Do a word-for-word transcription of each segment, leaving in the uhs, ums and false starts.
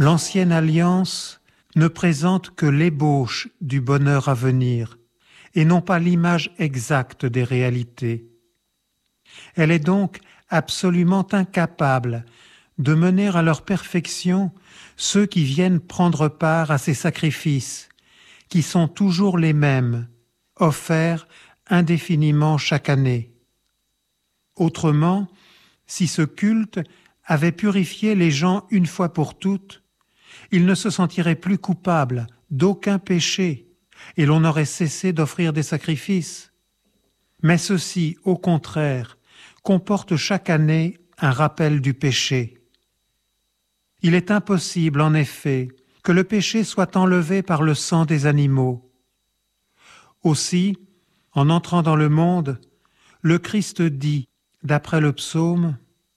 L'ancienne alliance ne présente que l'ébauche du bonheur à venir et non pas l'image exacte des réalités. Elle est donc absolument incapable de mener à leur perfection ceux qui viennent prendre part à ces sacrifices, qui sont toujours les mêmes, offerts indéfiniment chaque année. Autrement, si ce culte avait purifié les gens une fois pour toutes, ils ne se sentiraient plus coupables d'aucun péché et l'on aurait cessé d'offrir des sacrifices. Mais ceci, au contraire, comporte chaque année un rappel du péché. Il est impossible, en effet, que le péché soit enlevé par le sang des animaux. Aussi, en entrant dans le monde, le Christ dit, d'après le psaume,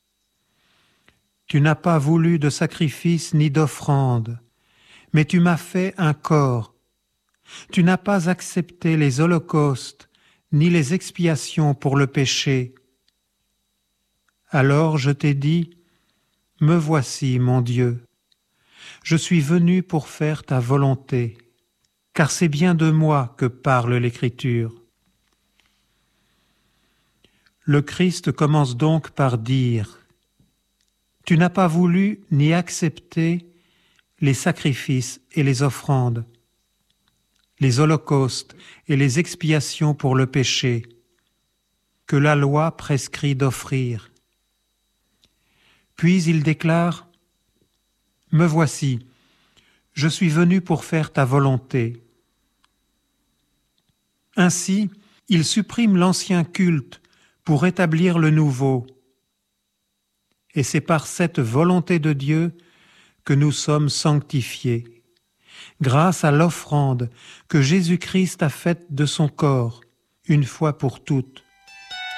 « Tu n'as pas voulu de sacrifice ni d'offrande, mais tu m'as fait un corps. Tu n'as pas accepté les holocaustes ni les expiations pour le péché. Alors je t'ai dit, me voici, mon Dieu. Je suis venu pour faire ta volonté, car c'est bien de moi que parle l'Écriture. » Le Christ commence donc par dire « Tu n'as pas voulu ni accepté les sacrifices et les offrandes, les holocaustes et les expiations pour le péché, que la loi prescrit d'offrir. » Puis il déclare « Me voici, je suis venu pour faire ta volonté. » Ainsi, il supprime l'ancien culte pour établir le nouveau. Et c'est par cette volonté de Dieu que nous sommes sanctifiés, grâce à l'offrande que Jésus-Christ a faite de son corps, une fois pour toutes.